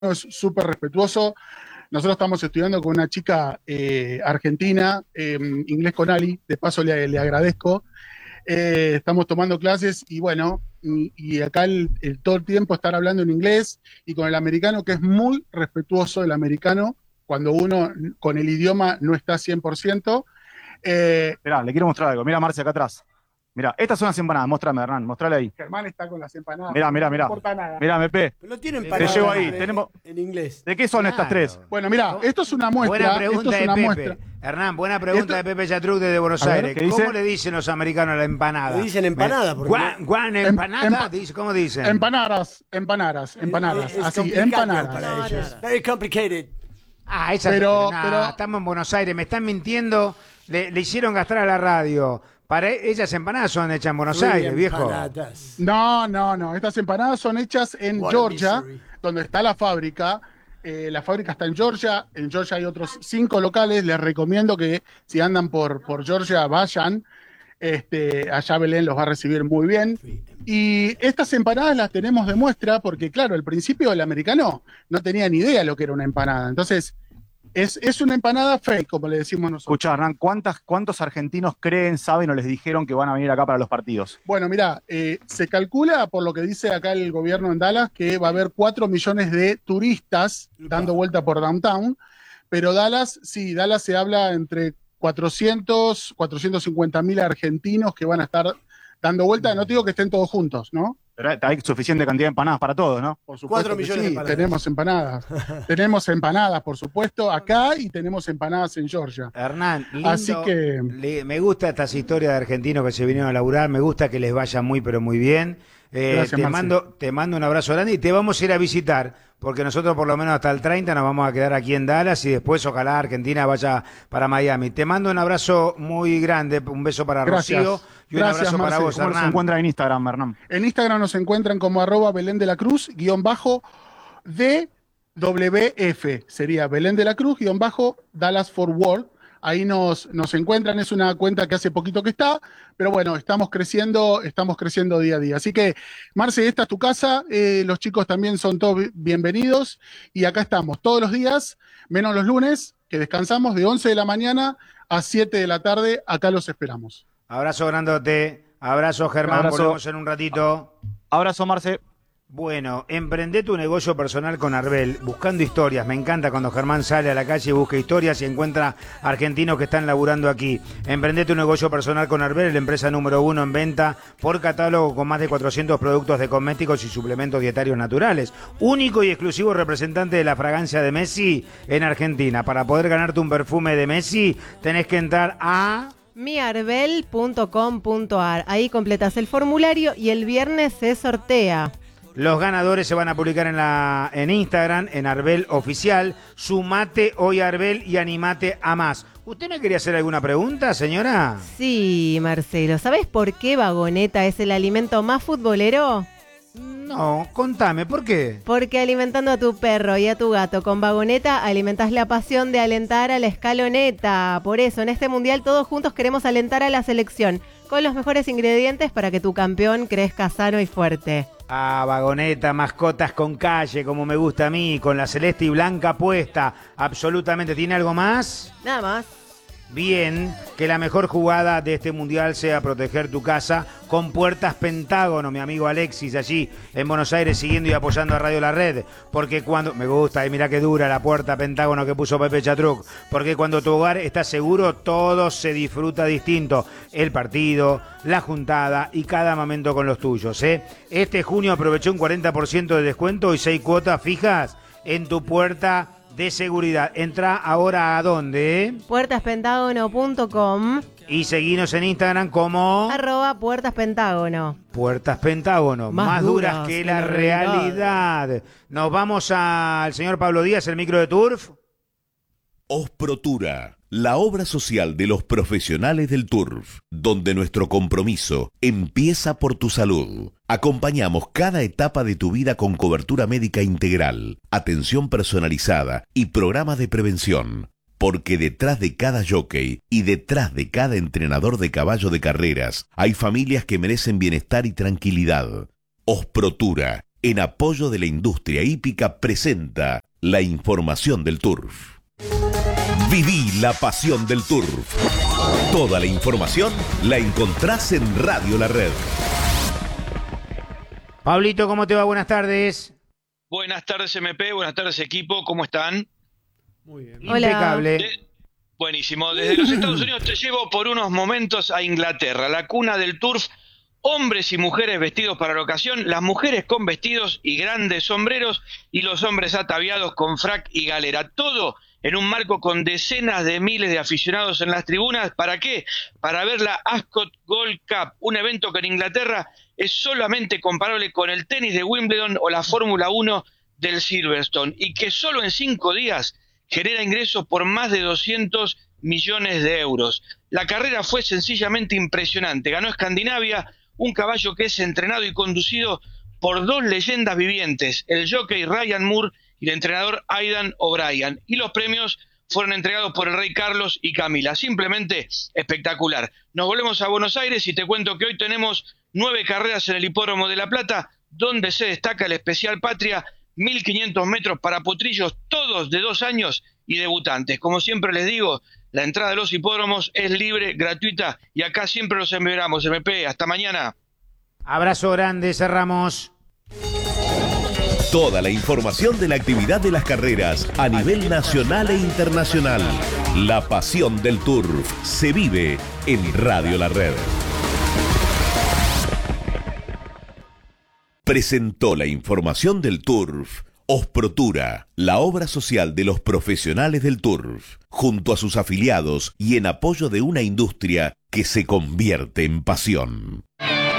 es súper respetuoso. Nosotros estamos estudiando con una chica argentina, inglés con Ali, de paso le agradezco. Estamos tomando clases y bueno, y acá todo el tiempo estar hablando en inglés y con el americano, que es muy respetuoso el americano, cuando uno con el idioma no está 100%. Mirá, le quiero mostrar algo. Mira, Marce, acá atrás. Mira, estas son las empanadas. Mostrame, Hernán, mostrale ahí. Germán está con las empanadas. Mirá. No importa nada. Mirá, MP. Pero no tienen Te llevo ahí. en inglés. ¿De qué son estas tres? Bueno, mira, esto es una muestra. Buena pregunta esto es una de Pepe. muestra. Hernán, buena pregunta de Pepe Yatruc desde Buenos Aires. ¿qué dice? ¿Cómo le dicen los americanos a la empanada? Le dicen empanada, porque Juan, empanada, ¿cómo dicen? Empanadas. Es Así, complicado empanadas. para ellos. Very complicated. Ah, esa Pero- estamos en Buenos Aires, me están mintiendo, le hicieron gastar a la radio. Para ellas empanadas son hechas en Buenos Aires, viejo. Empanadas. No. Estas empanadas son hechas en What a Georgia, misery. donde está la fábrica. La fábrica está en Georgia. En Georgia hay otros 5 locales. Les recomiendo que si andan por Georgia vayan. Allá Belén los va a recibir muy bien. Y estas empanadas las tenemos de muestra porque, claro, al principio el americano no tenía ni idea lo que era una empanada. Entonces, es una empanada fake, como le decimos nosotros. Escucha, Hernán, ¿cuántos argentinos creen, saben o les dijeron que van a venir acá para los partidos? Bueno, mira, se calcula, por lo que dice acá el gobierno en Dallas, que va a haber 4 millones de turistas dando vuelta por downtown, pero Dallas se habla entre 450.000 argentinos que van a estar dando vuelta. No te digo que estén todos juntos, ¿no? Pero hay suficiente cantidad de empanadas para todos, ¿no? Por 4 que millones de sí, empanadas. tenemos empanadas. Tenemos empanadas, por supuesto, acá y tenemos empanadas en Georgia. Hernán, lindo, Así que- me gusta estas historias de argentinos que se vinieron a laburar, me gusta que les vaya muy pero muy bien. Gracias, Marce. Te mando un abrazo grande y te vamos a ir a visitar, porque nosotros por lo menos hasta el 30 nos vamos a quedar aquí en Dallas y después ojalá Argentina vaya para Miami. Te mando un abrazo muy grande, un beso para Gracias. Rocío y un Gracias, abrazo para Marce. vos, ¿Cómo se Hernán. encuentra en Instagram, Hernán? En Instagram nos encuentran como @Belén de la Cruz, _DWF. Sería Belén de la Cruz, _Dallas Forward. Ahí nos encuentran, es una cuenta que hace poquito que está, pero bueno, estamos creciendo día a día. Así que, Marce, esta es tu casa, los chicos también son todos bienvenidos, y acá estamos todos los días, menos los lunes, que descansamos de 11 de la mañana a 7 de la tarde, acá los esperamos. Abrazo grandote, abrazo Germán, Abrazo. volvemos en un ratito. Abrazo, Marce. Bueno, emprendé tu negocio personal con Arbel, buscando historias. Me encanta cuando Germán sale a la calle y busca historias y encuentra argentinos que están laburando aquí. Emprendé tu negocio personal con Arbel, la empresa número 1 en venta por catálogo con más de 400 productos de cosméticos y suplementos dietarios naturales. Único y exclusivo representante de la fragancia de Messi en Argentina. Para poder ganarte un perfume de Messi, tenés que entrar a... miarbel.com.ar. Ahí completas el formulario y el viernes se sortea. Los ganadores se van a publicar en Instagram, en Arbel Oficial. Sumate hoy a Arbel y animate a más. ¿Usted me quería hacer alguna pregunta, señora? Sí, Marcelo, ¿sabes por qué Vagoneta es el alimento más futbolero? No, contame, ¿por qué? Porque alimentando a tu perro y a tu gato con Vagoneta alimentás la pasión de alentar a la escaloneta. Por eso, en este mundial todos juntos queremos alentar a la selección con los mejores ingredientes para que tu campeón crezca sano y fuerte. Ah, Vagoneta, mascotas con calle, como me gusta a mí, con la celeste y blanca puesta. Absolutamente. ¿Tiene algo más? Nada más. Bien, que la mejor jugada de este mundial sea proteger tu casa con puertas Pentágono, mi amigo Alexis, allí en Buenos Aires, siguiendo y apoyando a Radio La Red, porque cuando... Me gusta, y mira qué dura la puerta Pentágono que puso Pepe Yatruc, porque cuando tu hogar está seguro, todo se disfruta distinto. El partido, la juntada y cada momento con los tuyos, ¿eh? Este junio aprovechó un 40% de descuento y 6 cuotas fijas en tu puerta de seguridad. Entra ahora a dónde, Puertaspentágono.com y seguinos en Instagram como @puertaspentágono. Puertas Pentágono, más duras que la realidad. Nos vamos al señor Pablo Díaz, el micro de Turf. Osprotura, la obra social de los profesionales del turf, donde nuestro compromiso empieza por tu salud. Acompañamos cada etapa de tu vida con cobertura médica integral, atención personalizada y programas de prevención. Porque detrás de cada jockey y detrás de cada entrenador de caballo de carreras hay familias que merecen bienestar y tranquilidad. Osprotura, en apoyo de la industria hípica, presenta la información del turf. Viví la pasión del turf. Toda la información la encontrás en Radio La Red. Pablito, ¿cómo te va? Buenas tardes. Buenas tardes, MP. Buenas tardes, equipo. ¿Cómo están? Muy bien. Hola. Impecable. Buenísimo. Desde los Estados Unidos te llevo por unos momentos a Inglaterra, la cuna del turf. Hombres y mujeres vestidos para la ocasión, las mujeres con vestidos y grandes sombreros y los hombres ataviados con frac y galera. Todo en un marco con decenas de miles de aficionados en las tribunas. ¿Para qué? Para ver la Ascot Gold Cup, un evento que en Inglaterra es solamente comparable con el tenis de Wimbledon o la Fórmula 1 del Silverstone, y que solo en 5 días genera ingresos por más de 200 millones de euros. La carrera fue sencillamente impresionante. Ganó Escandinavia, un caballo que es entrenado y conducido por 2 leyendas vivientes, el jockey Ryan Moore y el entrenador Aidan O'Brien. Y los premios fueron entregados por el rey Carlos y Camila. Simplemente espectacular. Nos volvemos a Buenos Aires y te cuento que hoy tenemos 9 carreras en el Hipódromo de La Plata, donde se destaca el Especial Patria, 1500 metros para potrillos, todos de 2 años y debutantes. Como siempre les digo, la entrada de los hipódromos es libre, gratuita, y acá siempre los esperamos, MP. Hasta mañana. Abrazo grande, cerramos. Toda la información de la actividad de las carreras a nivel nacional e internacional. La pasión del turf se vive en Radio La Red. Presentó la información del turf Osprotura, la obra social de los profesionales del turf, junto a sus afiliados y en apoyo de una industria que se convierte en pasión.